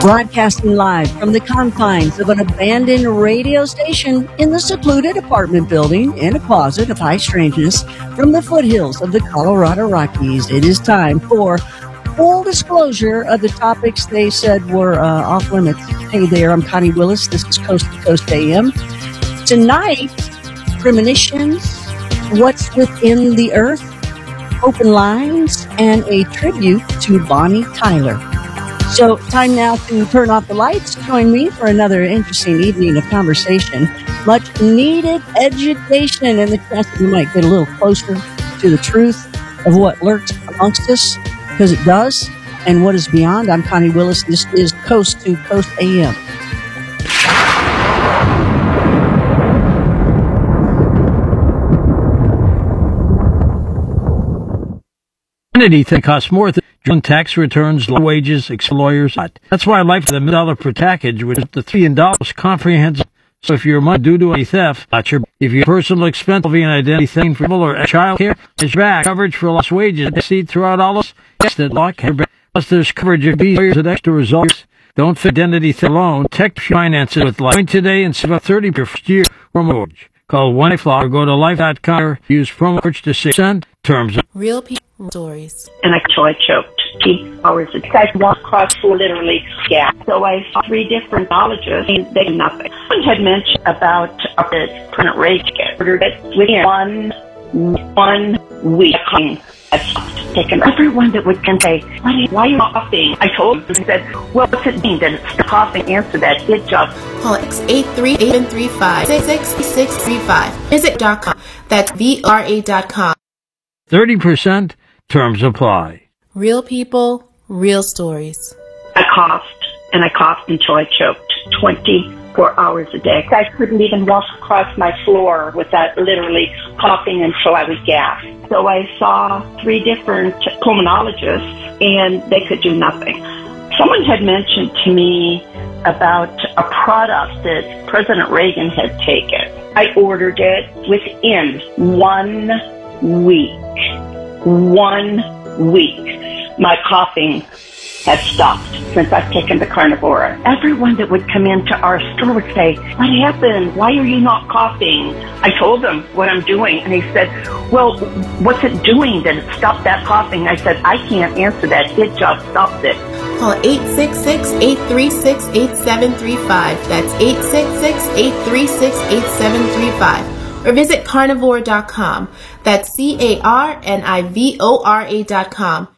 Broadcasting live from the confines of an abandoned radio station in the secluded apartment building in a closet of high strangeness from the foothills of the Colorado Rockies. It is time for full disclosure of the topics they said were off limits. Hey there, I'm Connie Willis. This is Coast to Coast AM. Tonight, premonitions, what's within the earth, open lines, and a tribute to Bonnie Tyler. So, time now to turn off the lights. Join me for another interesting evening of conversation. Much needed education and the chance that we might get a little closer to the truth of what lurks amongst us, because it does, and what is beyond. I'm Connie Willis. This is Coast to Coast AM. Anything costs more than tax returns, wages, lawyers. That's why I like the $1 per package, which is the $3 comprehensive. So if your money due to a theft, if your personal expense of an identity thing for or child care is back, coverage for lost wages, see throughout all this, that lock, plus there's coverage of these lawyers and extra results. Don't fit identity theft alone. Tech finances with Life. Join today and save up 30 per first year from mortgage. Call 1-800 or go to life.com or use promo code to save cents. Terms. Real people stories. And I choked 2 hours a day. I walked across literally gas. So I saw 3 different colleges and they did nothing. Someone had mentioned about the President Reagan ordered it within one week. Taken everyone that would can say, why are you coughing? I told them, I said, well, what's it mean? Then it's the coughing answer that it just. Call 683-835-6635. Visit.com. That's VRA.com. 30% terms apply. Real people, real stories. I coughed until I choked 24 hours a day. I couldn't even walk across my floor without literally coughing until I was gasped. So I saw 3 different pulmonologists and they could do nothing. Someone had mentioned to me about a product that President Reagan had taken. I ordered it within 1 week. 1 week. My coughing has stopped since I've taken the Carnivora. Everyone that would come into our store would say, what happened? Why are you not coughing? I told them what I'm doing, and they said, well, what's it doing that it stopped that coughing? I said, I can't answer that. It just stopped it. Call 866-836-8735. That's 866-836-8735. Or visit carnivore.com. That's CARNIVORA.com.